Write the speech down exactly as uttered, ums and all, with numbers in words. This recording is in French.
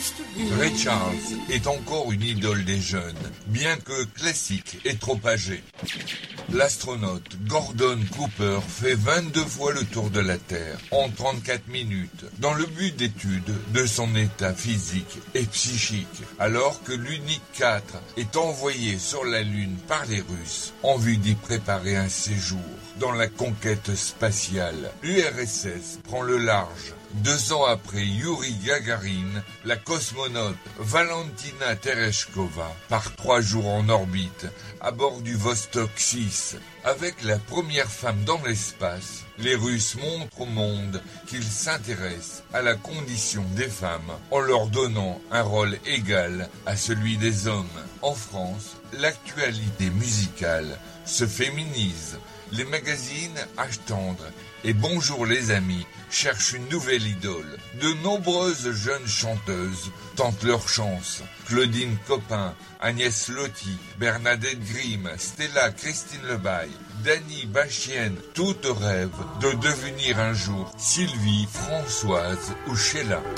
Ray Charles est encore une idole des jeunes, bien que classique et trop âgé. L'astronaute Gordon Cooper fait vingt-deux fois le tour de la Terre en trente-quatre minutes, dans le but d'étude de son état physique et psychique, alors que l'Unique quatre est envoyé sur la Lune par les Russes en vue d'y préparer un séjour dans la conquête spatiale. L'U R S S prend le large. Deux ans après Yuri Gagarin, la cosmonaute Valentina Tereshkova part trois jours en orbite à bord du Vostok six. Avec la première femme dans l'espace, les Russes montrent au monde qu'ils s'intéressent à la condition des femmes en leur donnant un rôle égal à celui des hommes. En France, l'actualité musicale se féminise. Les magazines Âge tendre et Bonjour les amis cherchent une nouvelle idole. De nombreuses jeunes chanteuses tentent leur chance. Claudine Copin, Agnès Lotti, Bernadette Grimm, Stella Christine Lebaille, Dany Bachienne, toutes rêvent de devenir un jour Sylvie, Françoise ou Sheila.